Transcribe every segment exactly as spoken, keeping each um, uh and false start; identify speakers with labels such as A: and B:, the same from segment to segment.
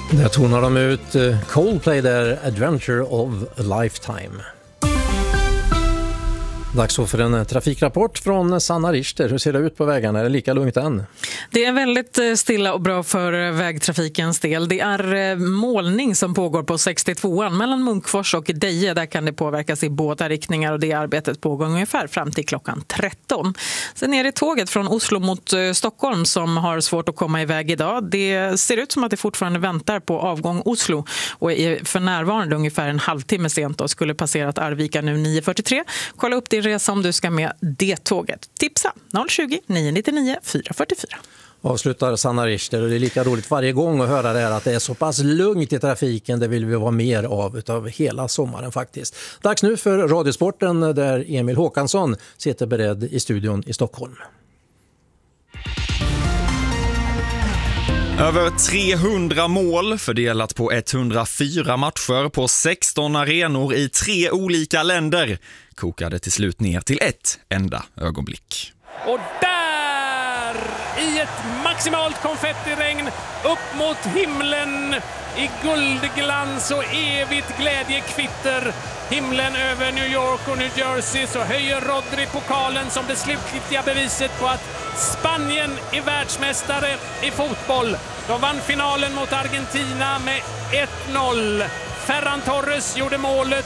A: Där tonar de ut Coldplay där, Adventure of a Lifetime. Dags för en trafikrapport från Sanna Richter. Hur ser det ut på vägarna? Är det lika lugnt än?
B: Det är väldigt stilla och bra för vägtrafikens del. Det är målning som pågår på sextiotvåan mellan Munkfors och Deje. Där kan det påverkas i båda riktningar och det arbetet pågår ungefär fram till klockan tretton. Sen är det tåget från Oslo mot Stockholm som har svårt att komma iväg idag. Det ser ut som att det fortfarande väntar på avgång Oslo och är för närvarande ungefär en halvtimme sent och skulle passerat Arvika nu nio fyrtiotre. Kolla upp din resa om du ska med det tåget. Tipsa noll tjugo, nio nittionio, fyra fyrtiofyra.
A: Avslutar Sanna Richter och det är lika roligt varje gång att höra det här att det är så pass lugnt i trafiken. Det vill vi vara mer av utav hela sommaren faktiskt. Dags nu för Radiosporten där Emil Håkansson sitter beredd i studion i Stockholm.
C: Över trehundra mål fördelat på etthundrafyra matcher på sexton arenor i tre olika länder kokade till slut ner till ett enda ögonblick.
D: Och där i ett maximalt konfettiregn upp mot himlen i guldglans och evigt glädjekvitter. Himlen över New York och New Jersey så höjer Rodri pokalen som det slutgiltiga beviset på att Spanien är världsmästare i fotboll. De vann finalen mot Argentina med ett noll. Ferran Torres gjorde målet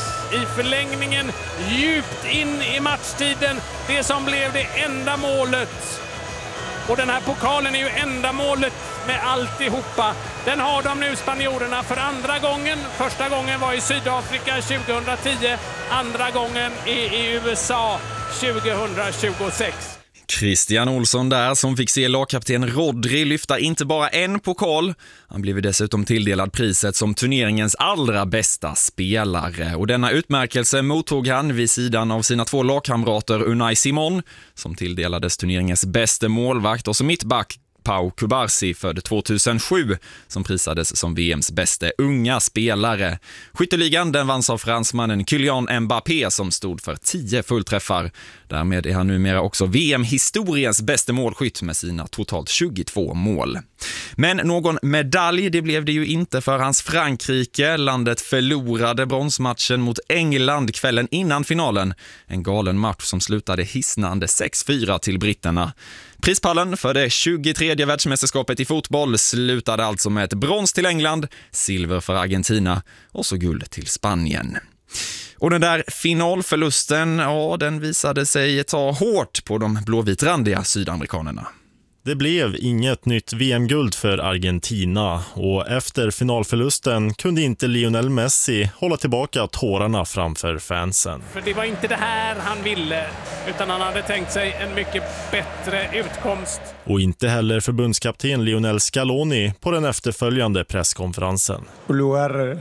D: i förlängningen djupt in i matchtiden. Det som blev det enda målet. Och den här pokalen är ju enda målet med alltihopa. Den har de nu spanjorerna för andra gången. Första gången var i Sydafrika tjugohundratio. Andra gången är i U S A tjugohundratjugosex.
C: Christian Olsson där som fick se lagkapten Rodri lyfta inte bara en pokal. Han blev dessutom tilldelad priset som turneringens allra bästa spelare. Och denna utmärkelse mottog han vid sidan av sina två lagkamrater Unai Simon som tilldelades turneringens bästa målvakt och som mittback Pau Kubarsi född tvåtusensju som prisades som V M:s bästa unga spelare. Skytteligan den vanns av fransmannen Kylian Mbappé som stod för tio fullträffar. Därmed är han numera också V M-historiens bästa målskytt med sina totalt tjugotvå mål. Men någon medalj det blev det ju inte för hans Frankrike. Landet förlorade bronsmatchen mot England kvällen innan finalen. En galen match som slutade hisnande sex fyra till britterna. Prispallen för det tjugotredje världsmästerskapet i fotboll slutade alltså med ett brons till England, silver för Argentina och så guld till Spanien. Och den där finalförlusten, ja, den visade sig ta hårt på de blåvitrandiga sydamerikanerna.
E: Det blev inget nytt V M-guld för Argentina och efter finalförlusten kunde inte Lionel Messi hålla tillbaka tårarna framför fansen.
D: För det var inte det här han ville, utan han hade tänkt sig en mycket bättre utkomst.
E: Och inte heller förbundskapten Lionel Scaloni på den efterföljande presskonferensen.
F: Lugar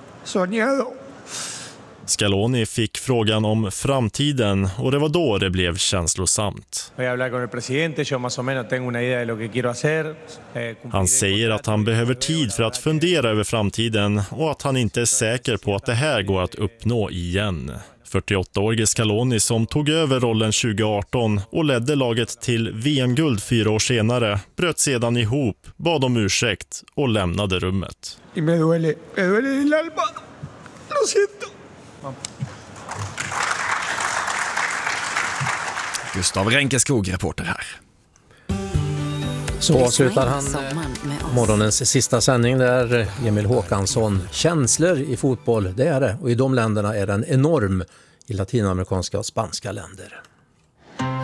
F: soñado.
E: Scaloni fick frågan om framtiden och det var då det blev känslosamt. Han säger att han behöver tid för att fundera över framtiden och att han inte är säker på att det här går att uppnå igen. fyrtioåttaårige Scaloni som tog över rollen tjugoarton och ledde laget till V M-guld fyra år senare bröt sedan ihop, bad om ursäkt och lämnade rummet.
F: Y me duele, me duele el alma. Lo siento.
C: Gustav Ränkeskog, reporter här.
A: Så avslutar han morgonens sista sändning där Emil Håkansson. Känslor i fotboll, det är det. Och i de länderna är den enorm i latinamerikanska och spanska länder.